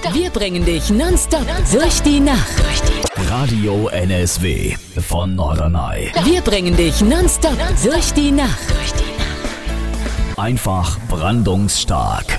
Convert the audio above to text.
Wir bringen dich nonstop durch die Nacht. Radio NSW von Norderney. Wir bringen dich nonstop durch die Nacht. Einfach brandungsstark.